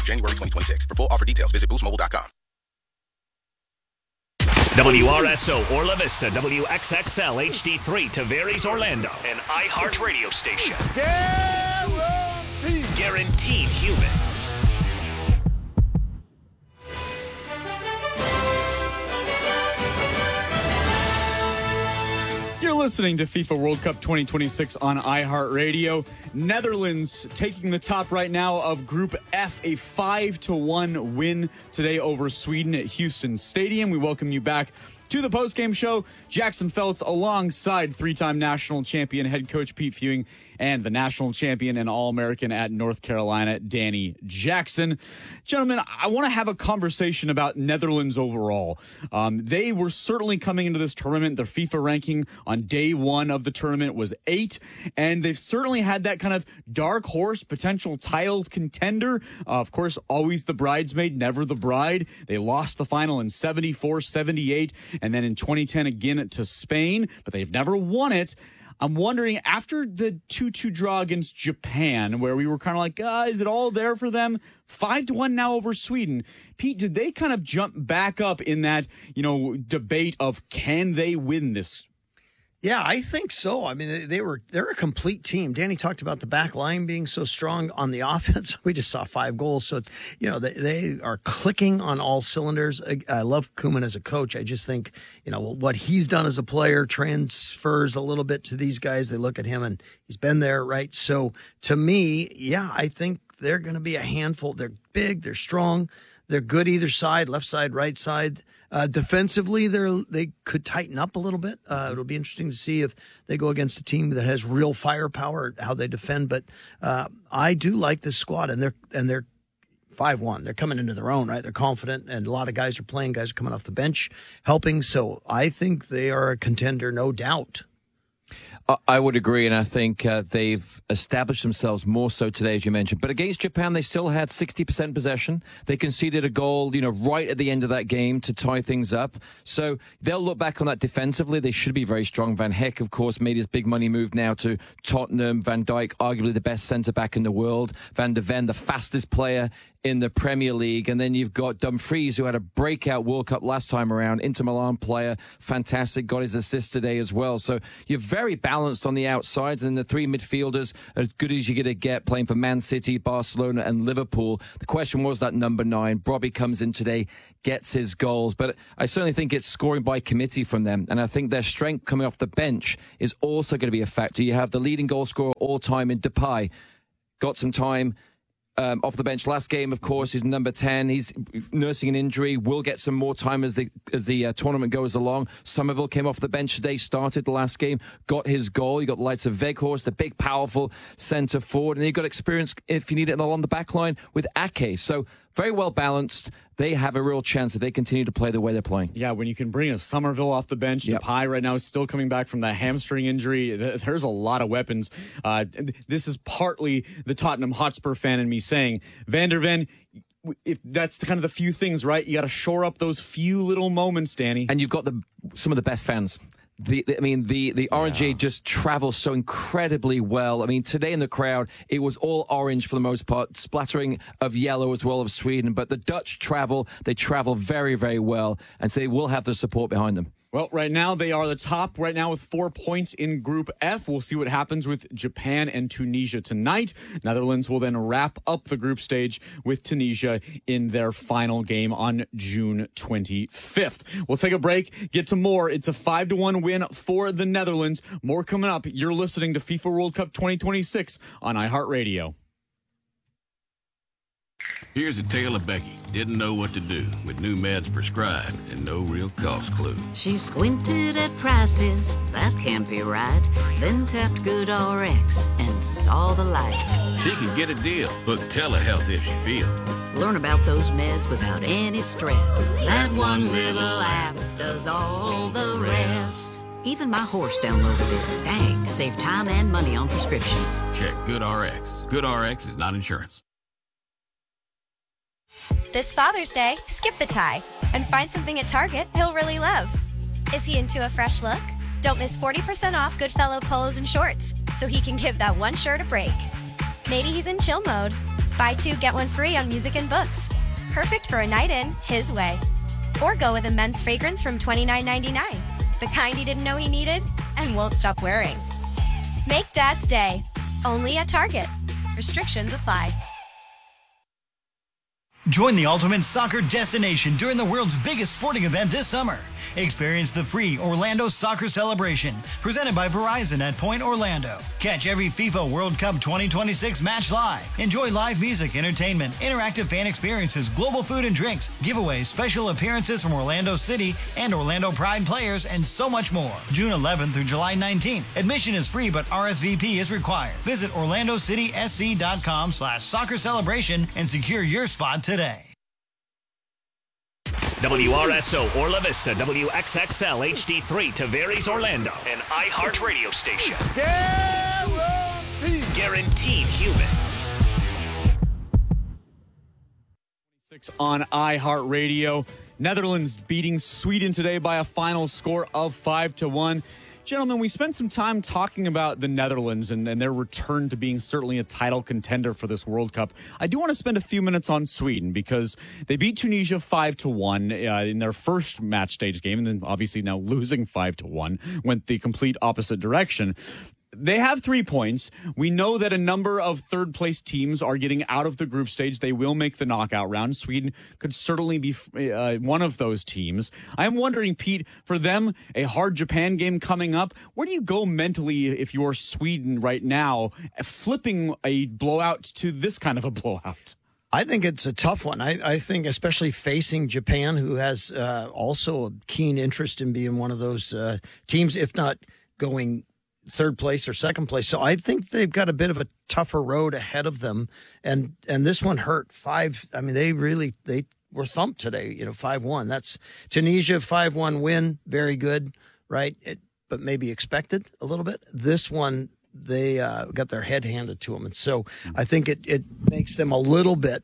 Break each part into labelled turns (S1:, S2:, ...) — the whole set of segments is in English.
S1: January 2026. For full offer details, visit boostmobile.com.
S2: WRSO Orla Vista, WXXL HD3 Tavares Orlando, an iHeart radio station. Guaranteed human.
S3: You're listening to FIFA World Cup 2026 on iHeartRadio. Netherlands taking the top right now of Group F, a 5-1 win today over Sweden at Houston Stadium. We welcome you back to the postgame show. Jackson Feltz alongside three-time national champion head coach Pete Fewing and the national champion and All-American at North Carolina, Danny Jackson. Gentlemen, I want to have a conversation about Netherlands overall. They were certainly coming into this tournament. Their FIFA ranking on day one of the tournament was 8, and they've certainly had that kind of dark horse potential title contender. Of course, always the bridesmaid, never the bride. They lost the final in 74-78, and then in 2010 again to Spain, but they've never won it. I'm wondering, after the 2-2 draw against Japan, where we were kind of like, is it all there for them? 5-1 now over Sweden. Pete, did they kind of jump back up in that, debate of can they win this?
S4: Yeah, I think so. I mean, they're a complete team. Danny talked about the back line being so strong on the offense. We just saw 5 goals. So, they are clicking on all cylinders. I love Koeman as a coach. I just think, what he's done as a player transfers a little bit to these guys. They look at him and he's been there, right? So to me, yeah, I think they're going to be a handful. They're big, they're strong, they're good either side, left side, right side. Defensively, they could tighten up a little bit. It'll be interesting to see if they go against a team that has real firepower, how they defend. But I do like this squad, and they're 5-1. They're coming into their own, right? They're confident, and a lot of guys are playing. Guys are coming off the bench, helping. So I think they are a contender, no doubt.
S5: I would agree, and I think they've established themselves more so today, as you mentioned. But against Japan, they still had 60% possession. They conceded a goal, right at the end of that game to tie things up. So they'll look back on that defensively. They should be very strong. Van Heck, of course, made his big money move now to Tottenham. Van Dijk, arguably the best centre-back in the world. Van de Ven, the fastest player in the Premier League. And then you've got Dumfries, who had a breakout World Cup last time around. Inter Milan player, fantastic, got his assist today as well. So you're very balanced on the outsides, and then the 3 midfielders are as good as you're going to get, playing for Man City, Barcelona, and Liverpool. The question was that number 9. Bobby comes in today, gets his goals. But I certainly think it's scoring by committee from them. And I think their strength coming off the bench is also going to be a factor. You have the leading goal scorer all time in Depay. Got some time off the bench last game, of course. He's number 10. He's nursing an injury. Will get some more time as the tournament goes along. Somerville came off the bench today, started the last game, got his goal. You got the likes of Weghorst, the big, powerful centre forward, and then you got experience if you need it along the back line with Ake. So very well balanced. They have a real chance if they continue to play the way they're playing.
S3: Yeah, when you can bring a Somerville off the bench,
S5: Yep.
S3: Depay right now is still coming back from that hamstring injury. There's a lot of weapons. This is partly the Tottenham Hotspur fan in me saying, Van der Ven, if that's kind of the few things, right? You got to shore up those few little moments, Danny.
S5: And you've got some of the best fans. The RNG just travels so incredibly well. I mean, today in the crowd, it was all orange for the most part, splattering of yellow as well of Sweden. But the Dutch they travel very, very well, and so they will have the support behind them.
S3: Well, right now they are the top right now with 4 points in Group F. We'll see what happens with Japan and Tunisia tonight. Netherlands will then wrap up the group stage with Tunisia in their final game on June 25th. We'll take a break, get to more. It's a 5-1 win for the Netherlands. More coming up. You're listening to FIFA World Cup 2026 on iHeartRadio.
S6: Here's a tale of Becky. Didn't know what to do with new meds prescribed and no real cost clue.
S7: She squinted at prices, that can't be right. Then tapped GoodRx and saw the light.
S6: She can get a deal. Book telehealth if she feels.
S7: Learn about those meds without any stress. That one little app does all the rest. Even my horse downloaded it. Dang, save time and money on prescriptions.
S6: Check GoodRx. GoodRx is not insurance.
S8: This Father's Day, skip the tie and find something at Target he'll really love. Is he into a fresh look? Don't miss 40% off Goodfellow polos and shorts so he can give that one shirt a break. Maybe he's in chill mode. Buy 2, get 1 free on music and books. Perfect for a night in, his way. Or go with a men's fragrance from $29.99. The kind he didn't know he needed and won't stop wearing. Make Dad's Day. Only at Target. Restrictions apply.
S9: Join the ultimate soccer destination during the world's biggest sporting event this summer. Experience the free Orlando Soccer Celebration, presented by Verizon at Point Orlando. Catch every FIFA World Cup 2026 match live. Enjoy live music, entertainment, interactive fan experiences, global food and drinks, giveaways, special appearances from Orlando City and Orlando Pride players, and so much more. June 11th through July 19th. Admission is free, but RSVP is required. Visit orlandocitysc.com/soccer celebration and secure your spot today.
S2: WRSO Orla Vista, WXXL HD3 Tavares Orlando, an iHeart radio station. Guaranteed human.
S3: On iHeartRadio. Netherlands beating Sweden today by a final score of 5-1. Gentlemen, we spent some time talking about the Netherlands and their return to being certainly a title contender for this World Cup. I do want to spend a few minutes on Sweden because they beat Tunisia 5-1 in their first match stage game, and then obviously now losing 5-1 went the complete opposite direction. They have 3 points. We know that a number of third-place teams are getting out of the group stage. They will make the knockout round. Sweden could certainly be one of those teams. I'm wondering, Pete, for them, a hard Japan game coming up, where do you go mentally if you're Sweden right now, flipping a blowout to this kind of a blowout?
S4: I think it's a tough one. I think especially facing Japan, who has also a keen interest in being one of those teams, if not going third place or second place. So I think they've got a bit of a tougher road ahead of them. And this one hurt. They were thumped today, 5-1. That's Tunisia 5-1 win. Very good, right? But maybe expected a little bit. This one, they got their head handed to them. And so I think it makes them a little bit,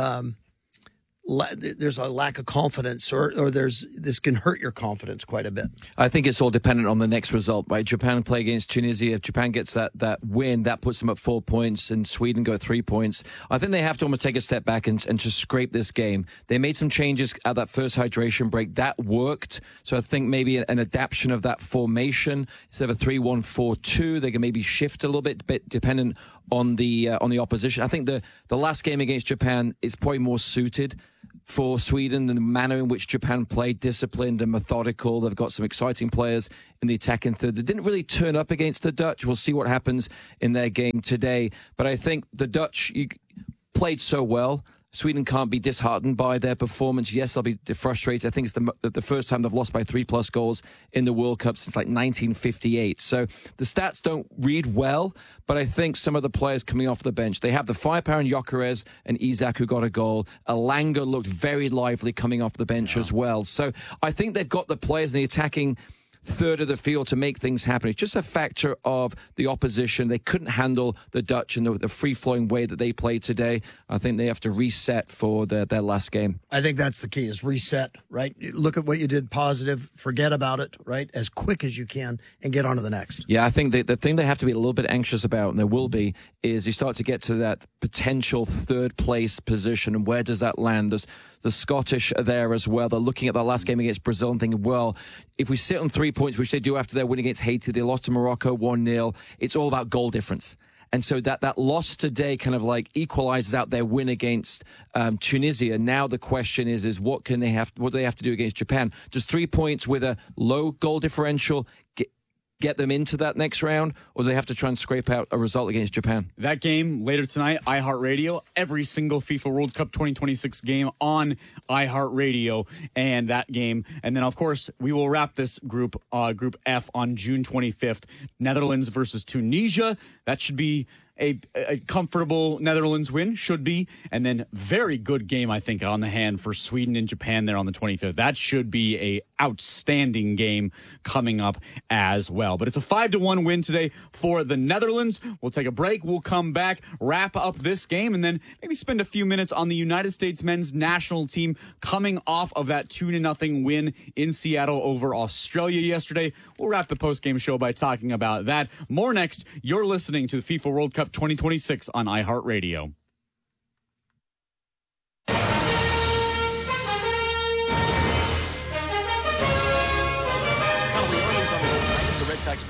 S4: there's a lack of confidence or this can hurt your confidence quite a bit.
S5: I think it's all dependent on the next result, right? Japan play against Tunisia. If Japan gets that win, that puts them at 4 points, and Sweden go 3 points. I think they have to almost take a step back and just scrape this game. They made some changes at that first hydration break. That worked. So I think maybe an adaptation of that formation. Instead of a 3-1-4-2, they can maybe shift a little bit dependent on the opposition. I think the last game against Japan is probably more suited for Sweden and the manner in which Japan played, disciplined and methodical. They've got some exciting players in the attacking third. They didn't really turn up against the Dutch. We'll see what happens in their game today. But I think the Dutch played so well. Sweden can't be disheartened by their performance. Yes, they'll be frustrated. I think it's the first time they've lost by 3+ goals in the World Cup since 1958. So the stats don't read well, but I think some of the players coming off the bench, they have the firepower in Gyökeres and Isak, who got a goal. Elanga looked very lively coming off the bench as well. So I think they've got the players in the attacking third of the field to make things happen. It's just a factor of the opposition. They couldn't handle the Dutch in the free-flowing way that they played today. I think they have to reset for their last game.
S4: I think that's the key, is reset, right? Look at what you did positive, forget about it, right, as quick as you can, and get on to the next.
S5: Yeah, I think the thing they have to be a little bit anxious about, and there will be, is you start to get to that potential third-place position, and where does that land? The Scottish are there as well. They're looking at their last game against Brazil and thinking, well, if we sit on 3 points, which they do after their win against Haiti, they lost to Morocco 1-0, it's all about goal difference. And so that loss today kind of like equalizes out their win against Tunisia. Now the question is what do they have to do against Japan? Does 3 points with a low goal differential get them into that next round, or do they have to try and scrape out a result against Japan?
S3: That game later tonight, iHeartRadio. Every single FIFA World Cup 2026 game on iHeartRadio, and that game. And then, of course, we will wrap this Group F on June 25th. Netherlands versus Tunisia. That should be a comfortable Netherlands win, should be. And then very good game, I think, on the hand for Sweden and Japan there on the 25th. That should be a outstanding game coming up as well. But it's a 5-1 win today for the Netherlands. We'll take a break. We'll come back, wrap up this game, and then maybe spend a few minutes on the United States men's national team coming off of that 2-0 win in Seattle over Australia yesterday. We'll wrap the post-game show by talking about that. More next. You're listening to the FIFA World Cup 2026 on iHeartRadio.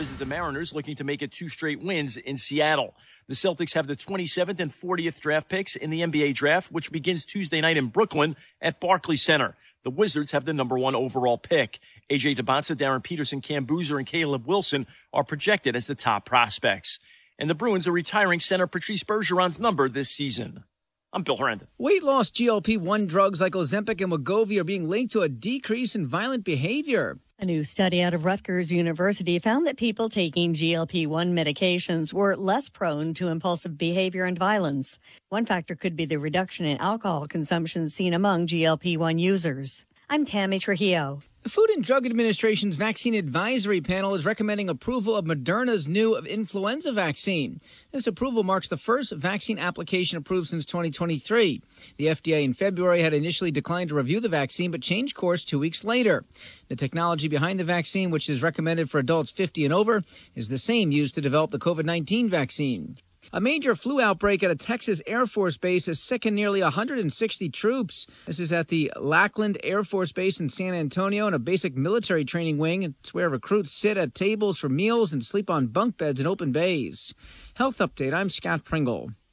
S10: visit the Mariners, looking to make it 2 straight wins in Seattle. The Celtics have the 27th and 40th draft picks in the NBA draft, which begins Tuesday night in Brooklyn at Barclays Center. The Wizards have the number 1 overall pick. A.J. Debonsa, Darren Peterson, Cam Boozer, and Caleb Wilson are projected as the top prospects. And the Bruins are retiring center Patrice Bergeron's number this season. I'm Bill Herndon.
S11: Weight loss GLP-1 drugs like Ozempic and Wegovy are being linked to a decrease in violent behavior.
S12: A new study out of Rutgers University found that people taking GLP-1 medications were less prone to impulsive behavior and violence. One factor could be the reduction in alcohol consumption seen among GLP-1 users. I'm Tammy Trujillo.
S11: The Food and Drug Administration's Vaccine Advisory Panel is recommending approval of Moderna's new influenza vaccine. This approval marks the first vaccine application approved since 2023. The FDA in February had initially declined to review the vaccine, but changed course 2 weeks later. The technology behind the vaccine, which is recommended for adults 50 and over, is the same used to develop the COVID-19 vaccine. A major flu outbreak at a Texas Air Force base has sickened nearly 160 troops. This is at the Lackland Air Force Base in San Antonio, and a basic military training wing. It's where recruits sit at tables for meals and sleep on bunk beds in open bays. Health Update, I'm Scott Pringle.